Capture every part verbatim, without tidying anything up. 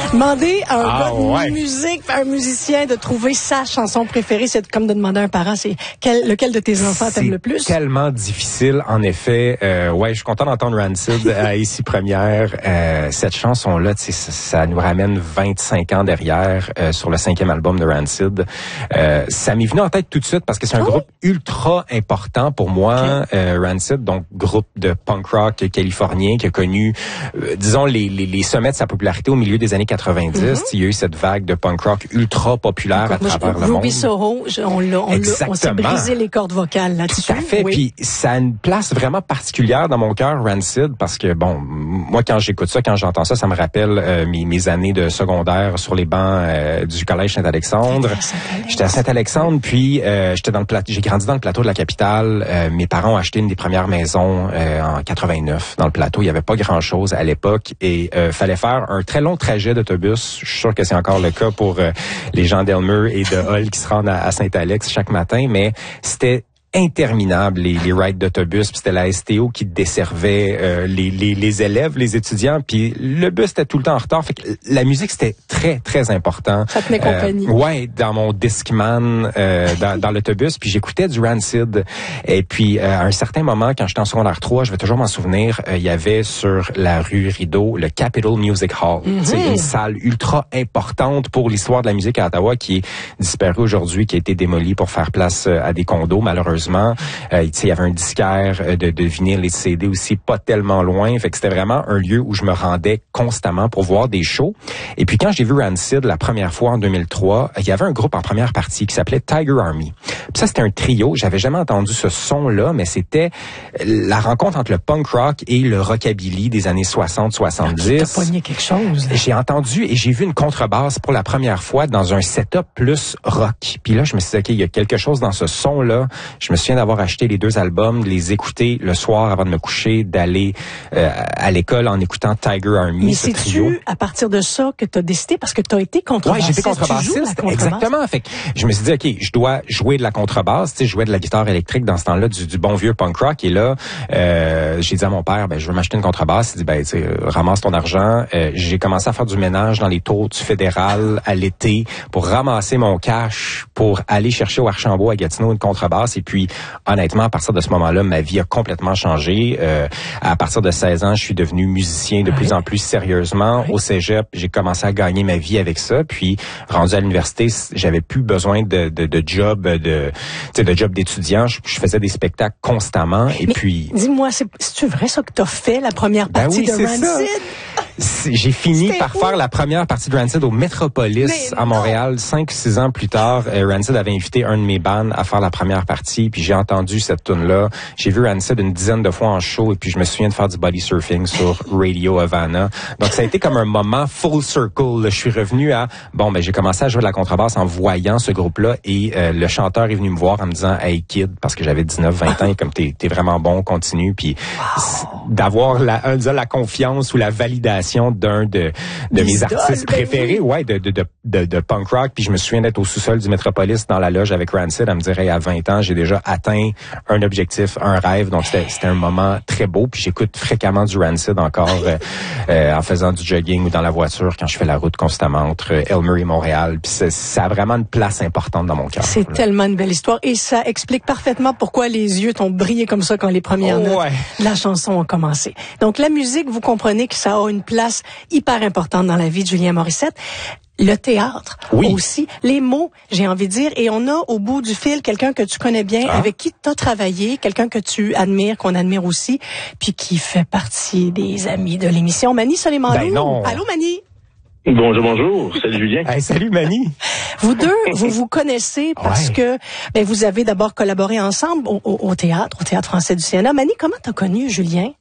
Demander à un ah, gars de ouais. musique, à un musicien de trouver sa chanson préférée, c'est comme de demander à un parent, c'est quel, lequel de tes enfants t'aime le plus? C'est tellement difficile, en effet. Euh, ouais, je suis content d'entendre Rancid à Ici Première. Euh, cette chanson-là, tu sais, ça, ça nous ramène vingt-cinq ans derrière euh, sur le cinquième album de Rancid. Euh, ça m'est venu en tête tout de suite parce que c'est un oh. groupe ultra important pour moi, okay. euh, Rancid, donc groupe de punk rock californien qui a connu, euh, disons, les, les, les sommets de sa popularité au milieu des années quatre-vingt-dix. Mm-hmm. Il y a eu cette vague de punk rock ultra populaire Écoute, à travers moi, le Ruby monde. Soho, on, l'a, on, l'a, on s'est brisé les cordes vocales là-dessus. Tout à fait. Oui. Puis ça a une place vraiment particulière dans mon cœur, Rancid, parce que bon, moi quand j'écoute ça, quand j'entends ça, ça me rappelle euh, mes, mes années de secondaire sur les bancs euh, du collège Saint-Alexandre. J'étais à Saint-Alexandre, puis euh, j'étais dans le plateau, j'ai grandi dans le plateau de la capitale. Euh, mes parents ont acheté une des premières maisons euh, en quatre-vingt-neuf dans le plateau. Il y avait pas grand-chose à l'époque et euh, fallait faire un très long trajet d'autobus. Je suis sûr que c'est encore le cas pour euh, les gens d'Elmer et de Hull qui se rendent à, à Saint-Alex chaque matin, mais c'était interminable les, les rides d'autobus, puis c'était la S T O qui desservait euh, les, les les élèves, les étudiants, puis le bus était tout le temps en retard. Fait que la musique c'était très très important. Ça tenait compagnie. Euh, ouais, dans mon Discman euh, dans, dans l'autobus, puis j'écoutais du Rancid. Et puis euh, à un certain moment, quand j'étais en secondaire trois, je vais toujours m'en souvenir, euh, il y avait sur la rue Rideau le Capitol Music Hall, mm-hmm. c'est une salle ultra importante pour l'histoire de la musique à Ottawa qui est disparue aujourd'hui, qui a été démolie pour faire place à des condos malheureusement. Euh, il y avait un disquaire de, de vinyle et de C D aussi pas tellement loin. Fait que c'était vraiment un lieu où je me rendais constamment pour voir des shows. Et puis quand j'ai vu Rancid la première fois en deux mille trois, il y avait un groupe en première partie qui s'appelait Tiger Army. Puis ça, c'était un trio. J'avais jamais entendu ce son-là, mais c'était la rencontre entre le punk rock et le rockabilly des années soixante soixante-dix. T'as pogné quelque chose. J'ai entendu et j'ai vu une contrebasse pour la première fois dans un setup plus rock. Puis là, je me suis dit, OK, il y a quelque chose dans ce son-là. Je me souviens d'avoir acheté les deux albums, de les écouter le soir avant de me coucher, d'aller euh, à l'école en écoutant Tiger Army, Mais ce trio. c'est-tu à partir de ça que tu as décidé, parce que tu as été contrebassiste? Ouais, j'étais contrebassiste, exactement. Fait que je me suis dit, OK, je dois jouer de la contrebasse, tu sais, je jouais de la guitare électrique dans ce temps-là, du, du bon vieux punk rock. Et là, euh, j'ai dit à mon père, ben je veux m'acheter une contrebasse. Il dit, ben tu sais, ramasse ton argent. Euh, j'ai commencé à faire du ménage dans les tours du fédéral à l'été pour ramasser mon cash pour aller chercher au Archambault à Gatineau une contrebasse. Et puis, honnêtement, à partir de ce moment-là, ma vie a complètement changé. Euh, à partir de seize ans, je suis devenu musicien de plus en plus sérieusement. Au cégep, j'ai commencé à gagner ma vie avec ça. Puis, rendu à l'université, j'avais plus besoin de, de, de job, de, tu sais, de job d'étudiant. Je, je faisais des spectacles constamment. Et Mais puis, dis-moi, c'est, c'est vrai ça que t'as fait la première partie ben oui, de Rancid? J'ai fini C'était par où? faire la première partie de Rancid au Metropolis à Montréal. Cinq, six ans plus tard, euh, Rancid avait invité un de mes bands à faire la première partie. Puis j'ai entendu cette tune-là. J'ai vu Rancid une dizaine de fois en show. Et puis je me souviens de faire du body surfing sur Radio Havana. Donc ça a été comme un moment full circle. Je suis revenu à... Bon, ben j'ai commencé à jouer de la contrebasse en voyant ce groupe-là. Et euh, le chanteur est venu me voir en me disant « Hey kid », parce que j'avais dix-neuf vingt ans. Et comme t'es, t'es vraiment bon, continue. Puis wow. d'avoir la, la confiance ou la validation d'un de, de mes idoles, artistes ben préférés, oui. ouais, de, de, de, de, de punk rock. Puis je me souviens d'être au sous-sol du Metropolis dans la loge avec Rancid à me dire, hey, à vingt ans, j'ai déjà atteint un objectif, un rêve. Donc c'était, c'était un moment très beau. Puis j'écoute fréquemment du Rancid encore euh, euh, en faisant du jogging ou dans la voiture quand je fais la route constamment entre Elmer et Montréal. Puis ça, ça a vraiment une place importante dans mon cœur. C'est là. Tellement une belle histoire et ça explique parfaitement pourquoi les yeux t'ont brillé comme ça quand les premières oh, notes ouais. de la chanson ont commencé. Donc la musique, vous comprenez que ça a une place hyper importante dans la vie de Julien Morissette. Le théâtre oui. aussi, les mots, j'ai envie de dire, et on a au bout du fil quelqu'un que tu connais bien, ah. avec qui tu as travaillé, quelqu'un que tu admires, qu'on admire aussi, puis qui fait partie des amis de l'émission. Mani Soleimanlou. Ben non. Allô Mani? Bonjour, bonjour. Salut Julien. Hey, salut Mani. Vous deux, vous vous connaissez parce ouais. que ben, vous avez d'abord collaboré ensemble au, au, au théâtre, au Théâtre français du Siena. Mani, comment t'as connu Julien?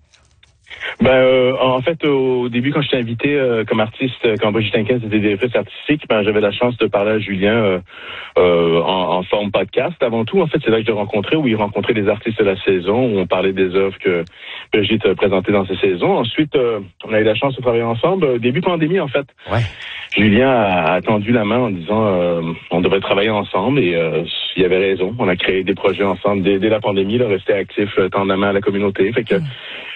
Ben, euh, en fait, au début, quand je t'ai invité euh, comme artiste, quand Brigitte Tinquin était directrice artistique, ben, j'avais la chance de parler à Julien euh, euh, en, en forme podcast. Avant tout, en fait, c'est là que je l'ai rencontré, où il rencontrait des artistes de la saison, où on parlait des œuvres que Brigitte présentait dans ces saisons. Ensuite, euh, on a eu la chance de travailler ensemble. Début pandémie, en fait. Ouais. Julien a, a tendu la main en disant euh, on devrait travailler ensemble et euh, il avait raison. On a créé des projets ensemble dès, dès la pandémie, là, resté actif, euh, tendre la main à la communauté. Fait que mmh.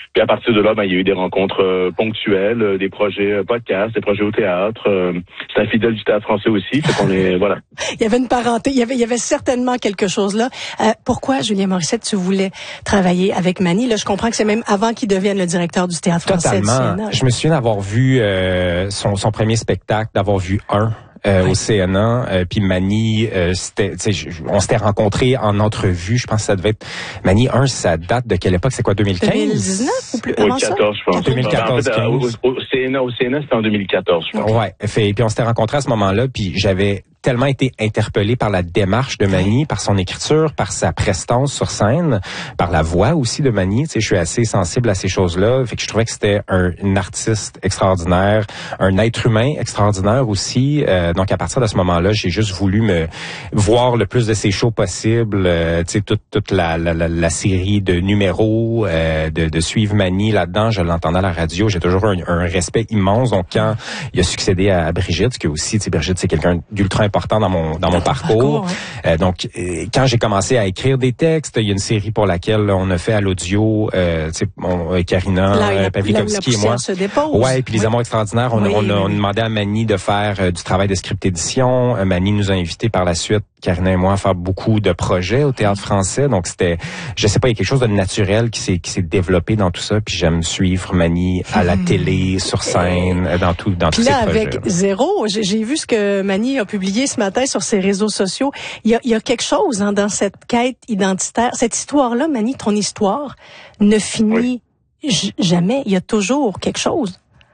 Puis à partir de là, ben, il y a eu des rencontres euh, ponctuelles, euh, des projets euh, podcasts, des projets au théâtre. Euh, c'est un fidèle du théâtre français aussi, fait qu'on est voilà. Il y avait une parenté, il y avait, il y avait certainement quelque chose là. Euh, pourquoi, Julien Morissette, tu voulais travailler avec Manny? Là, je comprends que c'est même avant qu'il devienne le directeur du théâtre français. Totalement. Je me souviens d'avoir vu euh, son, son premier spectacle, d'avoir vu un. Euh, oui. Au C N A, euh, puis Manny, euh, c'était, on s'était rencontrés en entrevue. Je pense que ça devait être Manny un. Ça date de quelle époque? C'est quoi, deux mille quinze? deux mille dix-neuf ou plus? Oui, quatorze, je pense. deux mille quatorze, en fait, au, au C N A, au C N A, c'était en deux mille quatorze, je pense. Ouais. Fait, puis on s'était rencontrés à ce moment-là, puis j'avais tellement été interpellé par la démarche de Manny, par son écriture, par sa prestance sur scène, par la voix aussi de Manny. Tu sais, je suis assez sensible à ces choses-là. Fait que je trouvais que c'était un, une artiste extraordinaire, un être humain extraordinaire aussi. Euh, donc à partir de ce moment-là, j'ai juste voulu me voir le plus de ses shows possible. Euh, tu sais, toute, toute la, la, la, la série de numéros, euh, de, de suivre Manny là-dedans. Je l'entendais à la radio. J'ai toujours un, un respect immense. Donc quand il a succédé à, à Brigitte, que aussi, tu sais, Brigitte, c'est quelqu'un d'ultra important dans mon dans mon parcours. parcours ouais. euh, donc euh, quand j'ai commencé à écrire des textes, il y a une série pour laquelle on a fait à l'audio, euh, tu sais, on, Karina la, euh, Pavlikovski et moi. Ouais, puis oui. Les Amours extraordinaires, on, oui, on, a, on a demandé à Manny de faire euh, du travail de script édition. Euh, Manny nous a invités par la suite, Karina et moi, à faire beaucoup de projets au théâtre français. Donc c'était, je sais pas, il y a quelque chose de naturel qui s'est qui s'est développé dans tout ça. Puis j'aime suivre Manny à la mmh. télé, sur scène, dans tout dans tous ces projets. Puis là, avec Zéro, j'ai, j'ai vu ce que Manny a publié ce matin sur ses réseaux sociaux. Il y a, il y a quelque chose hein, dans cette quête identitaire. Cette histoire-là, Manny, ton histoire, ne finit oui. j- jamais. Il y a toujours quelque chose.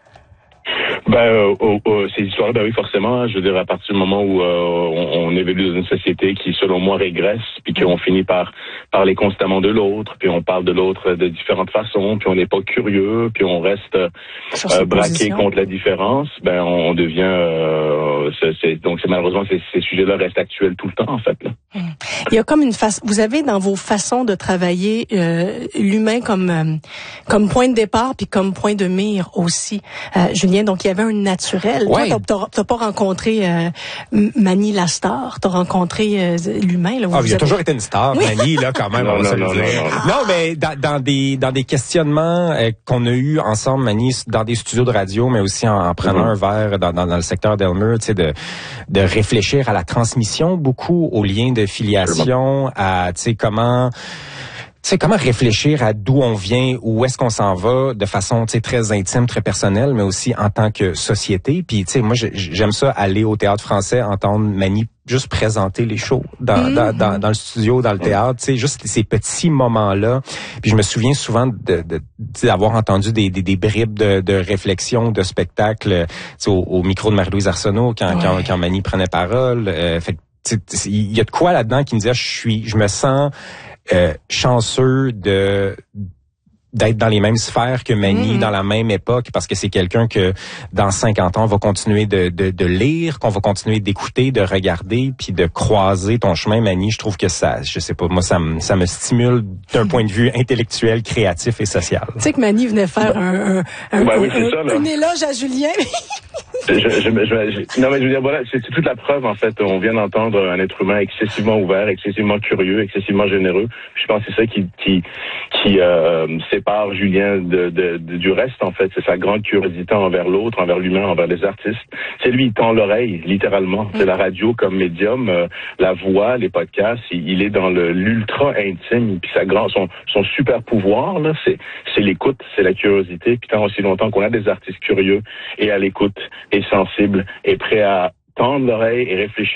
Ben, euh, euh, euh, ces histoires-là, ben oui, forcément, je veux dire, à partir du moment où euh, on, on évolue dans une société qui, selon moi, régresse, puis qu'on finit par parler constamment de l'autre, puis on parle de l'autre de différentes façons, puis on n'est pas curieux, puis on reste euh, braqué contre la différence, ben on devient... Euh, c'est, c'est, donc, c'est malheureusement, ces, ces sujets-là restent actuels tout le temps, en fait. Là. Il y a comme une face... Vous avez dans vos façons de travailler euh, l'humain comme euh, comme point de départ, puis comme point de mire aussi. Euh, Julien, donc il y avait un naturel. Ouais. Toi, t'as, t'as pas rencontré euh, Manny la star, t'as rencontré euh, l'humain. Là, ah, il a avez... toujours été une star, oui. Manny, là, quand même, non, on va se le dire. Non, non, non. non, mais dans, dans des dans des questionnements euh, qu'on a eu ensemble, Manny, dans des studios de radio, mais aussi en, en prenant mm-hmm. un verre dans, dans, dans le secteur d'Elmer, tu sais, de de réfléchir à la transmission, beaucoup aux liens de filiation, à, tu sais, comment... Tu sais, comment réfléchir à d'où on vient, où est-ce qu'on s'en va, de façon, tu sais, très intime, très personnelle, mais aussi en tant que société. Puis, tu sais, moi, j'aime ça aller au théâtre français, entendre Manny juste présenter les shows dans, mmh. dans, dans, dans le studio, dans le théâtre, tu sais, juste ces petits moments-là. Puis je me souviens souvent de, de, d'avoir entendu des, des, des bribes de, de réflexion, de spectacle, tu sais, au, au micro de Marie-Louise Arsenault, quand, ouais. quand, quand Manny prenait parole. Euh, fait il y a de quoi là-dedans qui me disait, je suis, je me sens euh, chanceux de d'être dans les mêmes sphères que Manny, mmh. dans la même époque, parce que c'est quelqu'un que dans cinquante ans, on va continuer de, de, de lire, qu'on va continuer d'écouter, de regarder, puis de croiser ton chemin, Manny. Je trouve que ça, je sais pas, moi, ça me, ça me stimule d'un point de vue intellectuel, créatif et social. Tu sais que Manny venait faire un, un, un, ben oui, un, ça, un éloge à Julien. je, je, je, je, non mais je veux dire, voilà, c'est, c'est toute la preuve, en fait. On vient d'entendre un être humain excessivement ouvert, excessivement curieux, excessivement généreux. Je pense que c'est ça qui, qui, qui euh, sépare Julien de, de, de, du reste, en fait. C'est sa grande curiosité envers l'autre, envers l'humain, envers les artistes. C'est lui, il tend l'oreille, littéralement. Mm. C'est la radio comme médium, euh, la voix, les podcasts. Il, il est dans le, l'ultra intime. Puis sa grand, son, son super pouvoir, là, c'est, c'est l'écoute, c'est la curiosité. Puis tant aussi longtemps qu'on a des artistes curieux et à l'écoute et sensibles et prêts à tendre l'oreille et réfléchir